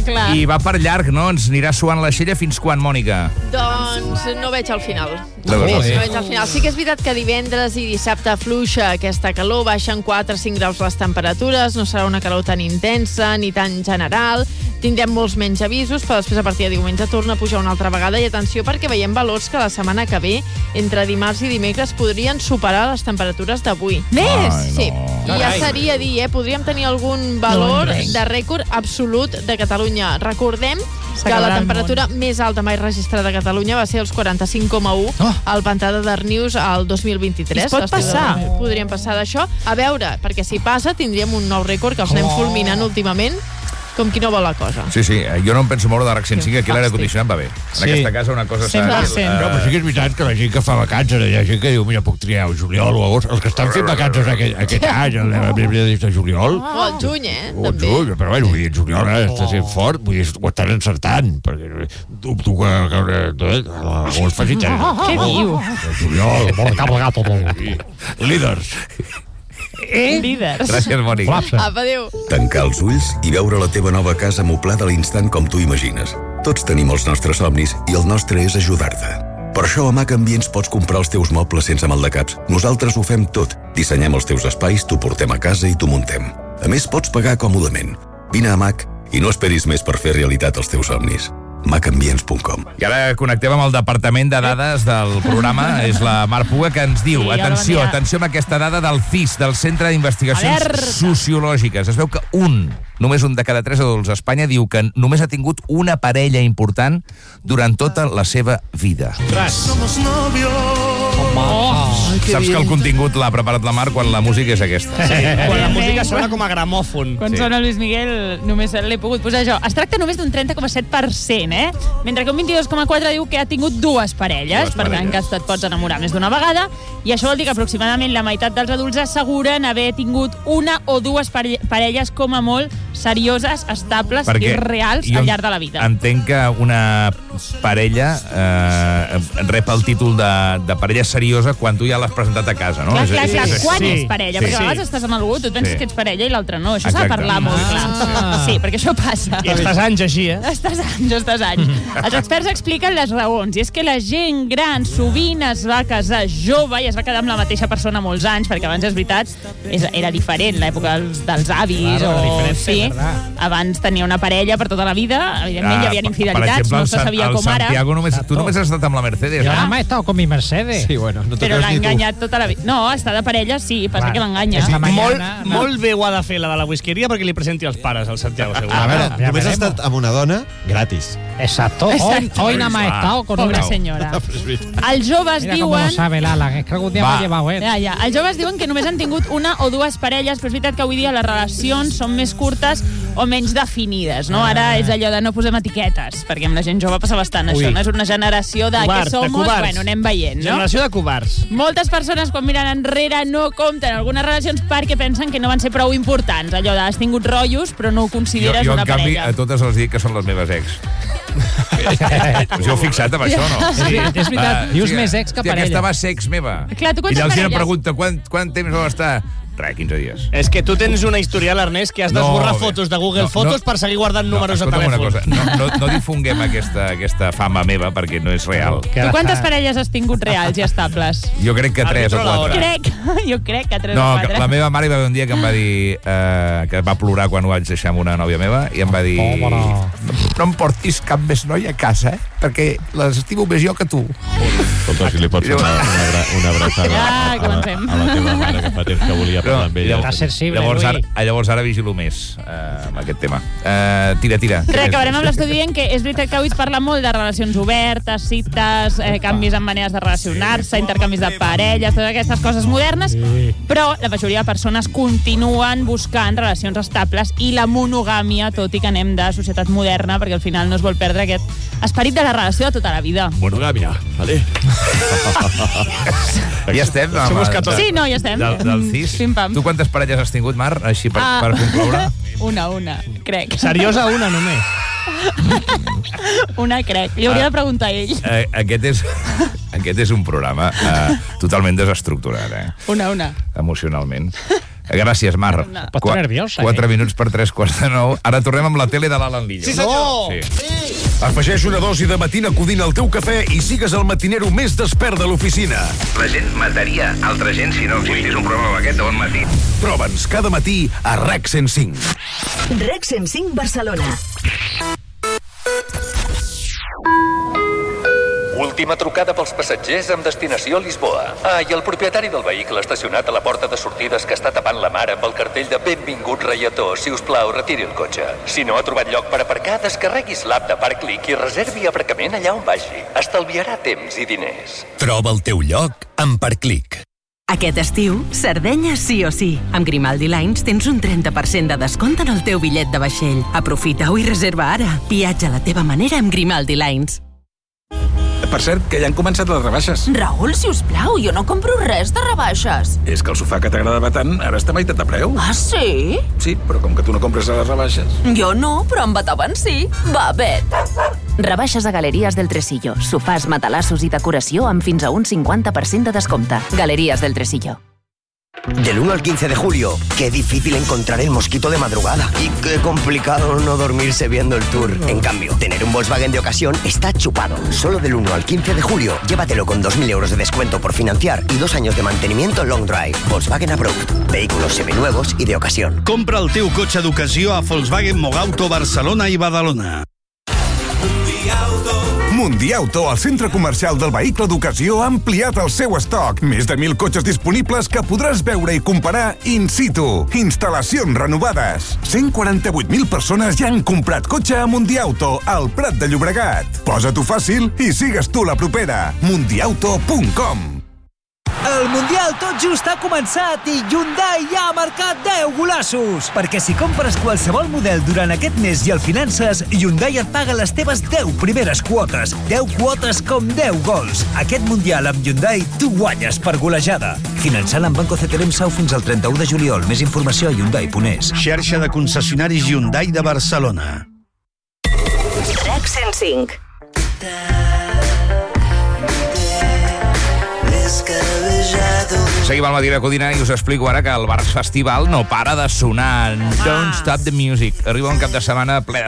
Clar. I va per llarg, no? Ens anirà suant l'aixella fins quan, Mònica? Doncs no veig al final. No veig al final. Sí que és veritat que divendres i dissabte afluixa aquesta calor, baixen 4-5 graus les temperatures, no serà una calor tan intensa ni tan general, tindrem molts menys avisos, però després a partir de diumenge torna a pujar una altra vegada, i atenció perquè veiem valors que la setmana que ve, entre dimarts i dimecres, podrien superar les temperatures d'avui. Més? Ai, no. Sí, i ja seria dir, podríem tenir algun valor de rècord absolut de Catalunya. Recordem que la temperatura més alta mai registrada a Catalunya va ser els 45,1 al pantà de Darnius al 2023. Es pot passar. Podríem passar d'això. A veure, perquè si passa tindríem un nou rècord que els anem fulminant últimament, com qui no vol la cosa. Sí, jo no em penso moure de RAC 105, aquí l'aire condicionat va bé. En aquesta casa una cosa... 100%. Però sí que és veritat que la gent que fa vacances, hi ha gent que diu, mira, puc triar el juliol o agost. Els que estan fent vacances aquest any, el mes de juliol... O el juny, o el juny, però bueno, vull dir, el juliol està sent fort, vull dir, ho estan encertant, perquè dubto que l'agost faci tant. Què diu? El juliol, molt carregat tot. Líders. Líders. Gràcies, Mònica. Apa, adéu. Tancar els ulls i veure la teva nova casa moblada a l'instant com tu imagines. Tots tenim els nostres somnis i el nostre és ajudar-te. Per això a Mac Ambients pots comprar els teus mobles sense maldecaps. Nosaltres ho fem tot. Dissenyem els teus espais, t'ho portem a casa i t'ho muntem. A més, pots pagar còmodament. Vine a Mac i no esperis més per fer realitat els teus somnis. macambients.com. I ara connectem amb el departament de dades del programa, és la Mar Puga, que ens diu, atenció amb aquesta dada del CIS, del Centre d'Investigacions Sociològiques. Es veu que només un de cada 3 adults a Espanya diu que només ha tingut una parella important durant tota la seva vida. Somos novios. Saps que el contingut l'ha preparat la Mar quan la música és aquesta. Sí, quan la música sona com a gramòfon. Quan sona Luis Miguel només l'he pogut posar jo. Es tracta només d'un 30,7%, mentre que un 22,4% diu que ha tingut dues parelles, per tant que et pots enamorar més d'una vegada, i això vol dir que aproximadament la meitat dels adults asseguren haver tingut una o dues parelles com a molt serioses, estables i reals al llarg de la vida. Entenc que una parella rep el títol de parella seriosa quan tu ja l'has presentat a casa, no? Clar. Quan és parella? Perquè a vegades estàs amb algú, tu penses que ets parella i l'altre no. Això s'ha de parlar molt clar. Sí, perquè això passa. I estàs anys així, Estàs anys. Els experts expliquen les raons, i és que la gent gran sovint es va casar jove i es va quedar amb la mateixa persona molts anys, perquè abans, és veritat, era diferent, l'època dels avis, abans tenia una parella per tota la vida, evidentment hi havia infidelitats, no se sabia com ara. Tu només has estat amb la Mercedes, Yo nada más he estado con mi Mercedes. Sí, bueno, no Però l'ha enganyat tota la vida. No, està de parella, sí, passa que l'enganya. Molt bé ho ha de fer la de la whiskeria perquè li presenti els pares al Santiago, segur. A veure, només has estat amb una dona gratis. Exacto. Hoy nada más he estado con Pobra una. senyora. Els joves Mira cómo lo diuen... sabe Lala, es que algún día me ha llevado él. Ja. Els joves diuen que només han tingut una o dues parelles, però és veritat que avui dia les relacions són més curtes o menys definides, no? Ara és allò de no posem etiquetes, perquè amb la gent jove passa bastant això, no? És una generació de què somos, bueno, anem veient, no? Generació de covards. Moltes persones, quan miren enrere, no compten algunes relacions perquè pensen que no van ser prou importants. Allò de has tingut rotllos, però no ho consideres jo una parella. Jo, en canvi, a totes els dic que són les meves ex. Us heu fixat amb això, no? Sí, és veritat. Dius més ex que parella. Aquesta va ser ex meva. Clar, tu quantes I l'Alzina parelles? pregunta, quant temps va estar? Res, 15 dies. És que tu tens una historial, Ernest, que has d'esborrar fotos de Google Fotos per seguir guardant números de telèfon. No difonguem aquesta fama meva perquè no és real. Tu quantes parelles has tingut reals i estables? Jo crec que 3 o 4. Jo crec que 3 o 4. No, la meva mare hi va haver un dia que em va dir que va plorar quan ho vaig deixar amb una nòvia meva i em va dir no em portis cap més noia a casa, perquè les estimo més jo que tu. Escolta, si li pots fer una abraçada a la teva mare, que fa temps que volia parlar amb ella. Està sensible, llavors ara vigilo més amb aquest tema. Tira. Acabarem amb l'estudi dient que és veritat que avui es parla molt de relacions obertes, cites, canvis en maneres de relacionar-se, intercanvis de parelles, totes aquestes coses modernes, però la majoria de persones continuen buscant relacions estables i la monogàmia, tot i que anem de societat moderna, perquè al final no es vol perdre aquest esperit de la relació de tota la vida. Monogàmia, vale? Ja estem? Sí, no, ja estem. Del CIS. Pim-pam. Tu quantes parelles has tingut, Mar? Així per concloure? Una, crec. Seriosa, una només. Una, crec. Li hauria de preguntar a ell. Aquest és un programa totalment desestructurat, Una. emocionalment. Gràcies, Mar. Pot nerviosa, 4 minuts per 3:45. Ara tornem amb la tele de l'Alan Lillo. Sí, senyor! Sí. Afegeix una dosi de Matina Codina al teu cafè i sigues el matinero més despert de l'oficina. La gent mataria altra gent si no existís un programa com aquest de bon matí. Troba'ns cada matí a RAC 105. RAC 105 Barcelona. Última trucada pels passatgers amb destinació a Lisboa. I el propietari del vehicle estacionat a la porta de sortides que està tapant la mar amb el cartell de benvingut reietó, si us plau, retiri el cotxe. Si no ha trobat lloc per aparcar, descarreguis l'app de Parkclick i reservi aparcament allà on vagi. Estalviarà temps i diners. Troba el teu lloc amb Parkclick. Aquest estiu, Sardenya sí o sí. Amb Grimaldi Lines tens un 30% de descompte en el teu bitllet de vaixell. Aprofita-ho i reserva ara. Viatja a la teva manera amb Grimaldi Lines. Per cert, que ja han començat les rebaixes. Raül, si us plau, jo no compro res de rebaixes. És que el sofà que t'agradava tant ara està a meitat de preu. Ah, sí? Sí, però com que tu no compres a les rebaixes. Jo no, però en Beethoven sí. Va, Bet. Rebaixes a Galeries del Tresillo. Sofàs, matalassos i decoració amb fins a un 50% de descompte. Galeries del Tresillo. Del 1 al 15 de julio, qué difícil encontrar el mosquito de madrugada. Y qué complicado no dormirse viendo el tour. En cambio, tener un Volkswagen de ocasión está chupado. Solo del 1 al 15 de julio, llévatelo con 2.000 euros de descuento por financiar y 2 años de mantenimiento long drive. Volkswagen Approved. Vehículos seminuevos y de ocasión. Compra el teu cotxe d'ocasió a Volkswagen Mogauto Barcelona i Badalona. Mundiauto, el centre comercial del vehicle d'ocasió, ha ampliat el seu estoc. Més de 1.000 cotxes disponibles que podràs veure i comparar in situ. Instal·lacions renovades. 148.000 persones ja han comprat cotxe a Mundiauto, al Prat de Llobregat. Posa-t'ho fàcil i sigues tu la propera. Mundiauto.com. El Mundial tot just ha començat i Hyundai ja ha marcat 10 golassos. Perquè si compres qualsevol model durant aquest mes i el finances, Hyundai et paga les teves 10 primeres quotes. 10 quotes com 10 gols. Aquest Mundial amb Hyundai tu guanyes per golejada. Finançant amb Banco CTLM Sau fins al 31 de juliol. Més informació a Hyundai.es. Xarxa de concessionaris Hyundai de Barcelona. RAC 105. Seguim al Matí de Codina i us explico ara que el Barça Festival no para de sonar. Don't stop the music. Arriba un cap de setmana ple